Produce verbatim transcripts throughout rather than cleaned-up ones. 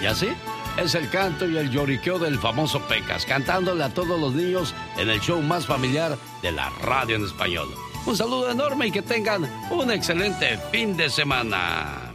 Y así es el canto y el lloriqueo del famoso Pecas, cantándole a todos los niños en el show más familiar de la radio en español. Un saludo enorme y que tengan un excelente fin de semana.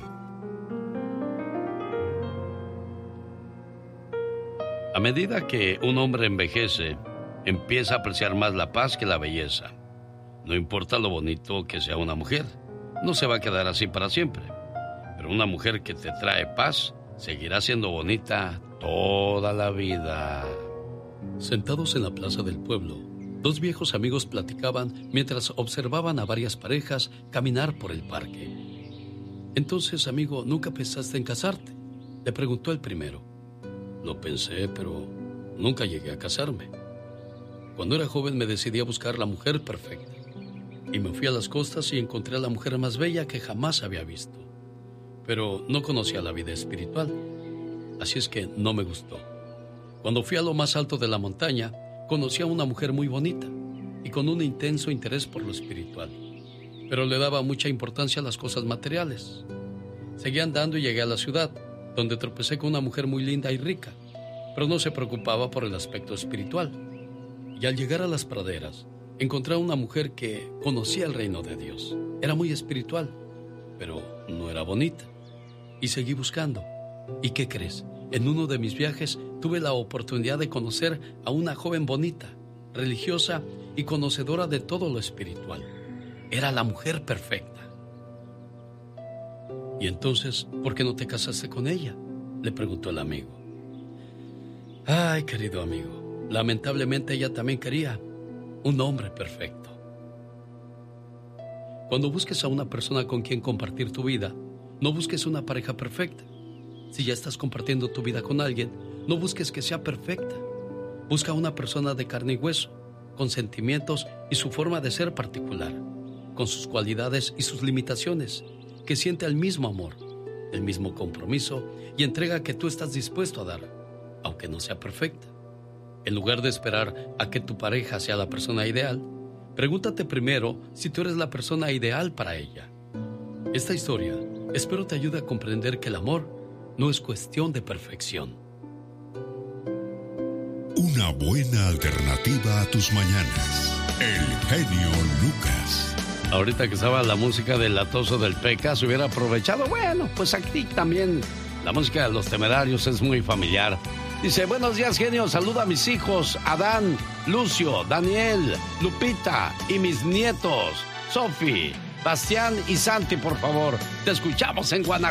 A medida que un hombre envejece, empieza a apreciar más la paz que la belleza. No importa lo bonito que sea una mujer, no se va a quedar así para siempre. Pero una mujer que te trae paz seguirá siendo bonita toda la vida. Sentados en la plaza del pueblo, dos viejos amigos platicaban mientras observaban a varias parejas caminar por el parque. Entonces, amigo, ¿nunca pensaste en casarte?, le preguntó el primero. Lo pensé, pero nunca llegué a casarme. Cuando era joven me decidí a buscar la mujer perfecta. Y me fui a las costas y encontré a la mujer más bella que jamás había visto. Pero no conocía la vida espiritual. Así es que no me gustó. Cuando fui a lo más alto de la montaña, conocí a una mujer muy bonita y con un intenso interés por lo espiritual. Pero le daba mucha importancia a las cosas materiales. Seguí andando y llegué a la ciudad, donde tropecé con una mujer muy linda y rica, pero no se preocupaba por el aspecto espiritual. Y al llegar a las praderas, encontré a una mujer que conocía el reino de Dios. Era muy espiritual, pero no era bonita. Y seguí buscando. ¿Y qué crees? En uno de mis viajes tuve la oportunidad de conocer a una joven bonita, religiosa y conocedora de todo lo espiritual. Era la mujer perfecta. ¿Y entonces, por qué no te casaste con ella?, le preguntó el amigo. Ay, querido amigo, lamentablemente ella también quería un hombre perfecto. Cuando busques a una persona con quien compartir tu vida, no busques una pareja perfecta. Si ya estás compartiendo tu vida con alguien, no busques que sea perfecta. Busca una persona de carne y hueso, con sentimientos y su forma de ser particular, con sus cualidades y sus limitaciones, que siente el mismo amor, el mismo compromiso y entrega que tú estás dispuesto a dar, aunque no sea perfecta. En lugar de esperar a que tu pareja sea la persona ideal, pregúntate primero si tú eres la persona ideal para ella. Esta historia espero te ayude a comprender que el amor no es cuestión de perfección. Una buena alternativa a tus mañanas. El genio Lucas. Ahorita que estaba la música del latoso del Pecas, hubiera aprovechado. Bueno, pues aquí también la música de Los Temerarios es muy familiar. Dice, buenos días, genio. Saluda a mis hijos, Adán, Lucio, Daniel, Lupita y mis nietos, Sofi, Bastián y Santi, por favor. Te escuchamos en Guanajuato.